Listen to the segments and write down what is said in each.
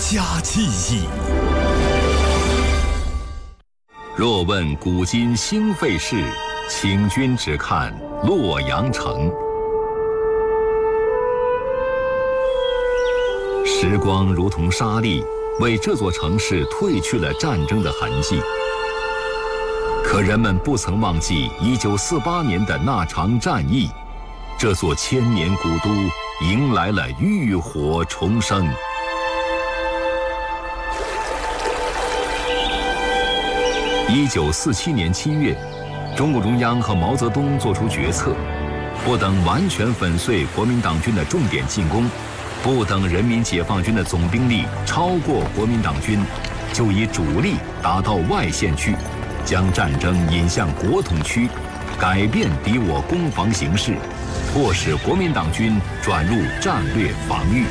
家记忆。 若问古今兴废事，请君只看洛阳城。时光如同沙砾，为这座城市褪去了战争的痕迹。可人们不曾忘记1948年的那场战役，这座千年古都迎来了浴火重生。1947年7月，中共中央和毛泽东作出决策，不等完全粉碎国民党军的重点进攻，不等人民解放军的总兵力超过国民党军，就以主力打到外线去，将战争引向国统区，改变敌我攻防形势，迫使国民党军转入战略防御。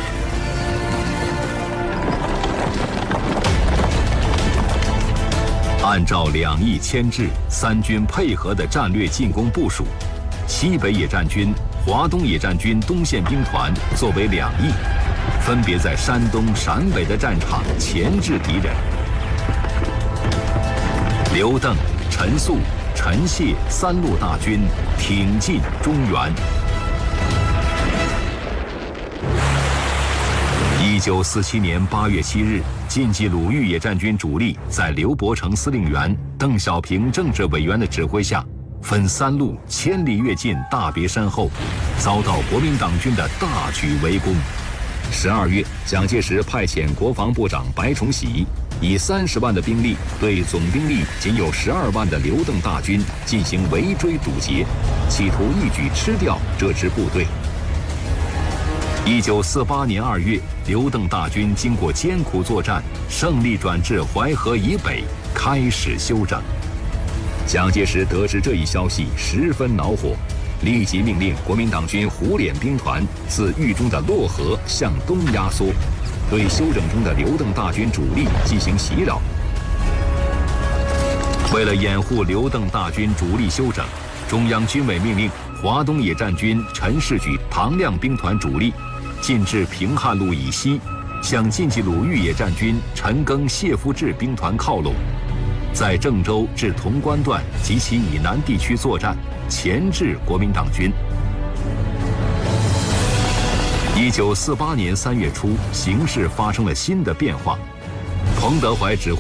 按照2翼牵制、三军配合的战略进攻部署，西北野战军、华东野战军东线兵团作为2翼，分别在山东、陕北的战场钳制敌人。刘邓、陈粟、陈谢3路大军挺进中原。1947年8月7日，晋冀鲁豫野战军主力在刘伯承司令员、邓小平政治委员的指挥下，分3路千里跃进大别山后，遭到国民党军的大举围攻。12月，蒋介石派遣国防部长白崇禧以30万的兵力对总兵力仅有12万的刘邓大军进行围追堵截，企图一举吃掉这支部队。1948年2月，刘邓大军经过艰苦作战，胜利转至淮河以北，开始休整。蒋介石得知这一消息，十分恼火，立即命令国民党军虎脸兵团自豫中的洛河向东压缩，对休整中的刘邓大军主力进行袭扰。为了掩护刘邓大军主力休整，中央军委命令华东野战军陈士举、唐亮兵团主力进至平汉路以西，向晋冀鲁豫野战军陈赓、谢富治兵团靠拢，在郑州至潼关段及其以南地区作战，钳制国民党军。1948年3月初，形势发生了新的变化。彭德怀指挥